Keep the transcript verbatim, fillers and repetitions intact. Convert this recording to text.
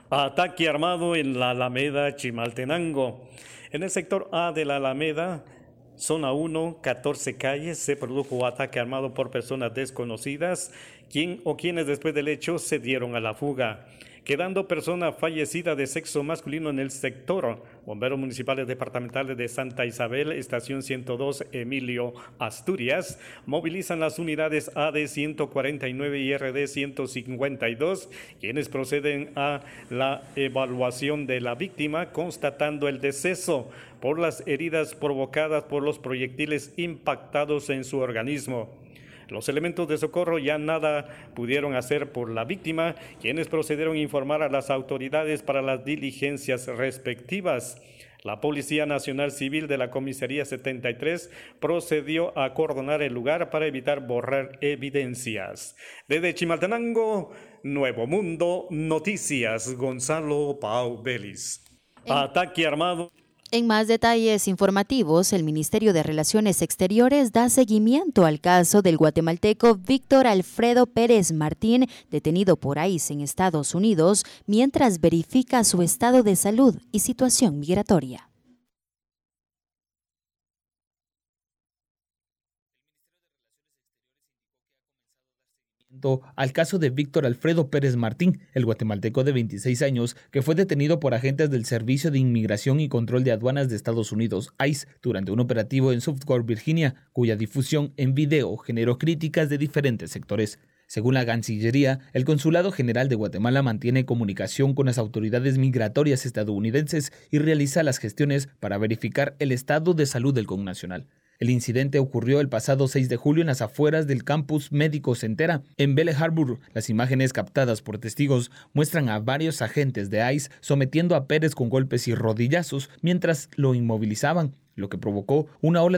Ataque armado en la Alameda Chimaltenango. En el sector A de la Alameda, zona uno, catorce calles, se produjo ataque armado por personas desconocidas, quien o quienes después del hecho se dieron a la fuga, quedando persona fallecida de sexo masculino en el sector. Bomberos municipales departamentales de Santa Isabel, estación ciento dos, Emilio, Asturias, movilizan las unidades A D ciento cuarenta y nueve y R D ciento cincuenta y dos, quienes proceden a la evaluación de la víctima, constatando el deceso por las heridas provocadas por los proyectiles impactados en su organismo. Los elementos de socorro ya nada pudieron hacer por la víctima, quienes procedieron a informar a las autoridades para las diligencias respectivas. La Policía Nacional Civil de la Comisaría setenta y tres procedió a acordonar el lugar para evitar borrar evidencias. Desde Chimaltenango, Nuevo Mundo Noticias, Gonzalo Pau Vélez. Ataque armado. En más detalles informativos, el Ministerio de Relaciones Exteriores da seguimiento al caso del guatemalteco Víctor Alfredo Pérez Martín, detenido por I C E en Estados Unidos, mientras verifica su estado de salud y situación migratoria. Al caso de Víctor Alfredo Pérez Martín, el guatemalteco de veintiséis años, que fue detenido por agentes del Servicio de Inmigración y Control de Aduanas de Estados Unidos, I C E, durante un operativo en Southport, Virginia, cuya difusión en video generó críticas de diferentes sectores. Según la Cancillería, el Consulado General de Guatemala mantiene comunicación con las autoridades migratorias estadounidenses y realiza las gestiones para verificar el estado de salud del connacional. El incidente ocurrió el pasado seis de julio en las afueras del campus médico Centera, en Belle Harbor. Las imágenes captadas por testigos muestran a varios agentes de I C E sometiendo a Pérez con golpes y rodillazos mientras lo inmovilizaban, lo que provocó una ola